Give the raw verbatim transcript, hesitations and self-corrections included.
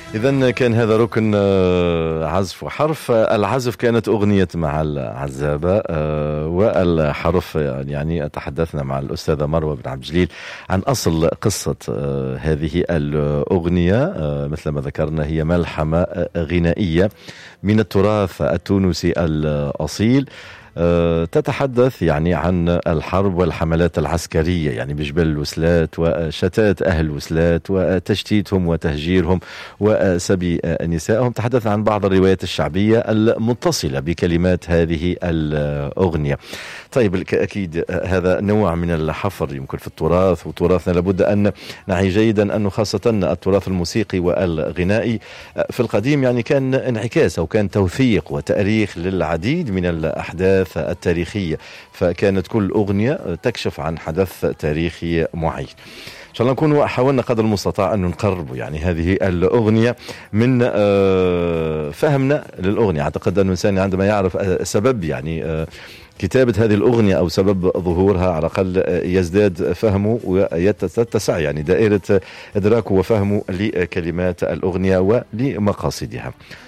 إذن كان هذا ركن عزف وحرف. العزف كانت أغنية مع العزابة، والحرف يعني تحدثنا مع الأستاذة مروة بن عبد الجليل عن أصل قصة هذه الأغنية. مثل ما ذكرنا هي ملحمة غنائية من التراث التونسي الأصيل، تتحدث يعني عن الحرب والحملات العسكرية، يعني بجبال الوسلات وشتات أهل الوسلات وتشتيتهم وتهجيرهم وسبي نسائهم. تحدث عن بعض الروايات الشعبية المتصلة بكلمات هذه الأغنية. طيب أكيد هذا نوع من الحفر يمكن في التراث، وتراثنا لابد أن نعي جيدا أنه خاصة التراث الموسيقي والغنائي في القديم يعني كان انعكاس أو كان توثيق وتأريخ للعديد من الأحداث التاريخية، فكانت كل أغنية تكشف عن حدث تاريخي معين. إن شاء الله نكون حاولنا قدر المستطاع أن نقرب يعني هذه الأغنية من فهمنا للأغنية. أعتقد أن الإنسان عندما يعرف سبب يعني كتابة هذه الأغنية أو سبب ظهورها على الأقل يزداد فهمه ويتسع يعني دائرة إدراكه وفهمه لكلمات الأغنية ولمقاصدها.